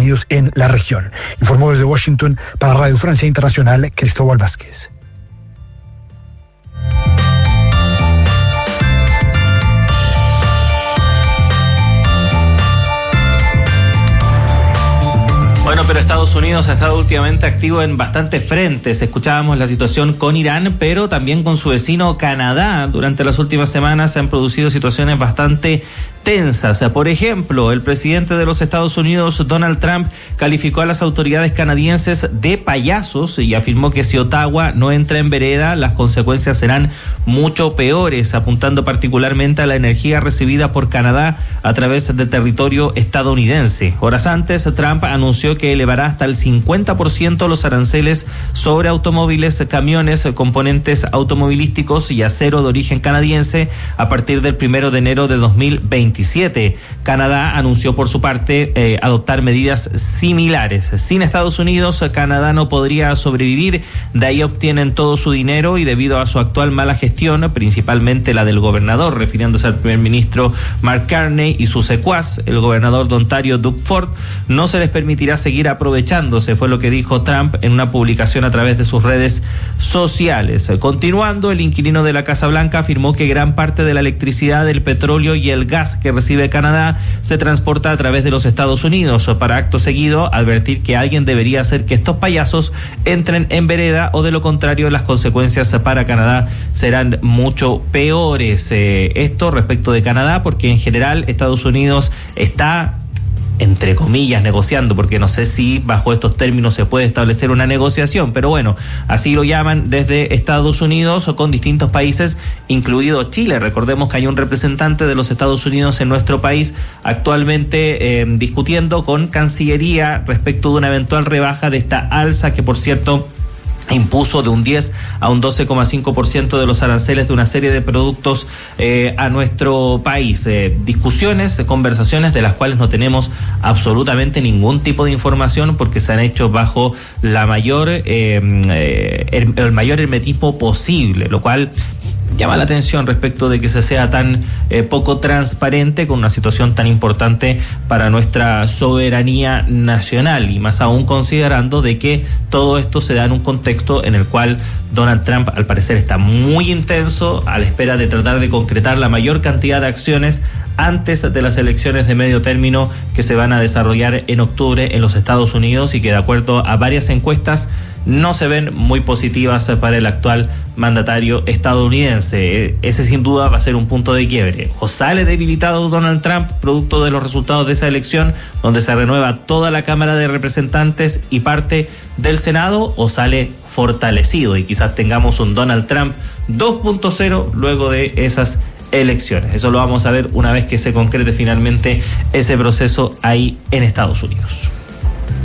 Unidos en la región. Informó desde Washington para Radio Francia Internacional Cristóbal Vázquez. Bueno, pero Estados Unidos ha estado últimamente activo en bastantes frentes. Escuchábamos la situación con Irán, pero también con su vecino Canadá. Durante las últimas semanas se han producido situaciones bastante tensas. Por ejemplo, el presidente de los Estados Unidos, Donald Trump, calificó a las autoridades canadienses de payasos y afirmó que si Ottawa no entra en vereda, las consecuencias serán mucho peores, apuntando particularmente a la energía recibida por Canadá a través del territorio estadounidense. Horas antes, Trump anunció que elevará hasta el 50% los aranceles sobre automóviles, camiones, componentes automovilísticos y acero de origen canadiense a partir del 1 de enero de 2027. Canadá anunció por su parte adoptar medidas similares. Sin Estados Unidos, Canadá no podría sobrevivir, de ahí obtienen todo su dinero y debido a su actual mala gestión, principalmente la del gobernador, refiriéndose al primer ministro Mark Carney y su secuaz, el gobernador de Ontario, Doug Ford, no se les permitirá seguir aprovechándose, fue lo que dijo Trump en una publicación a través de sus redes sociales. Continuando, el inquilino de la Casa Blanca afirmó que gran parte de la electricidad, el petróleo y el gas que recibe Canadá se transporta a través de los Estados Unidos, para acto seguido advertir que alguien debería hacer que estos payasos entren en vereda o de lo contrario las consecuencias para Canadá serán mucho peores. Esto respecto de Canadá, porque en general Estados Unidos está, entre comillas, negociando, porque no sé si bajo estos términos se puede establecer una negociación, pero bueno, así lo llaman desde Estados Unidos o con distintos países, incluido Chile. Recordemos que hay un representante de los Estados Unidos en nuestro país actualmente discutiendo con Cancillería respecto de una eventual rebaja de esta alza que, por cierto, impuso de un 10 a un 12,5% de los aranceles de una serie de productos a nuestro país. Discusiones, conversaciones de las cuales no tenemos absolutamente ningún tipo de información porque se han hecho bajo la mayor el mayor hermetismo posible, lo cual llama la atención respecto de que se sea tan poco transparente con una situación tan importante para nuestra soberanía nacional, y más aún considerando de que todo esto se da en un contexto en el cual Donald Trump al parecer está muy intenso a la espera de tratar de concretar la mayor cantidad de acciones antes de las elecciones de medio término que se van a desarrollar en octubre en los Estados Unidos y que, de acuerdo a varias encuestas, no se ven muy positivas para el actual mandatario estadounidense. Ese sin duda va a ser un punto de quiebre. O sale debilitado Donald Trump producto de los resultados de esa elección, donde se renueva toda la Cámara de Representantes y parte del Senado, o sale fortalecido y quizás tengamos un Donald Trump 2.0 luego de esas elecciones. Eso lo vamos a ver una vez que se concrete finalmente ese proceso ahí en Estados Unidos.